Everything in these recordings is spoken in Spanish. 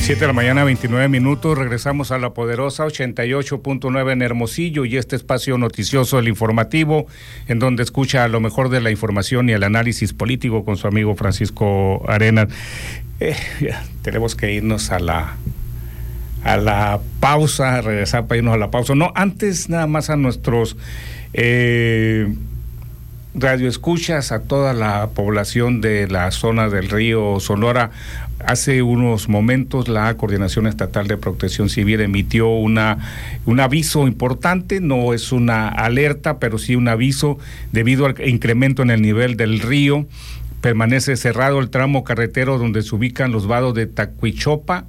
7 de la mañana, 29 minutos. Regresamos a la poderosa 88.9 en Hermosillo y este espacio noticioso, el informativo, en donde escucha lo mejor de la información y el análisis político con su amigo Francisco Arenas. Tenemos que irnos a la pausa, regresar para irnos a la pausa. No, antes nada más a nuestros radioescuchas, a toda la población de la zona del río Sonora. Hace unos momentos la Coordinación Estatal de Protección Civil emitió un aviso importante, no es una alerta, pero sí un aviso debido al incremento en el nivel del río. Permanece cerrado el tramo carretero donde se ubican los vados de Tahuichopa,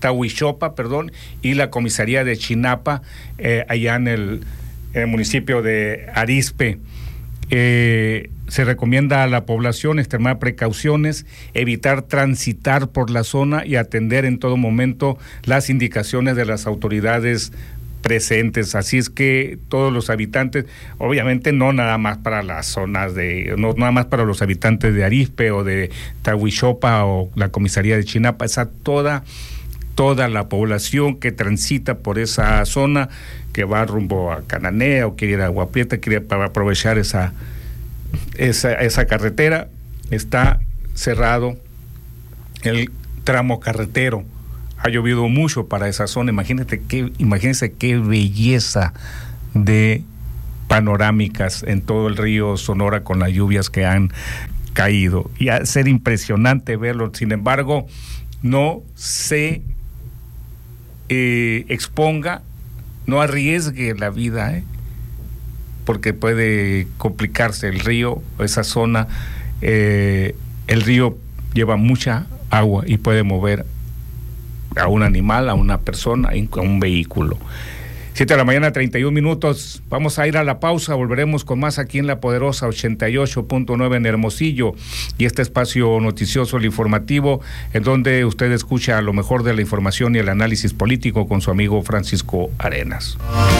y la comisaría de Chinapa, allá en el municipio de Arizpe. Se recomienda a la población extremar precauciones, evitar transitar por la zona y atender en todo momento las indicaciones de las autoridades presentes. Así es que todos los habitantes, obviamente no nada más para las zonas no nada más para los habitantes de Arizpe o de Tahuichopa o la comisaría de Chinapa, es a toda la población que transita por esa zona, que va rumbo a Cananea o quiere ir a Agua Prieta, quiere aprovechar esa carretera. Está cerrado el tramo carretero. Ha llovido mucho para esa zona. Imagínense qué belleza de panorámicas en todo el río Sonora con las lluvias que han caído. Y a ser impresionante verlo. Sin embargo, no se exponga, no arriesgue la vida, porque puede complicarse el río, esa zona. El río lleva mucha agua y puede mover a un animal, a una persona, a un vehículo. 7 de la mañana, 31 minutos. Vamos a ir a la pausa, volveremos con más aquí en La Poderosa 88.9 en Hermosillo y este espacio noticioso, el informativo, en donde usted escucha lo mejor de la información y el análisis político con su amigo Francisco Arenas.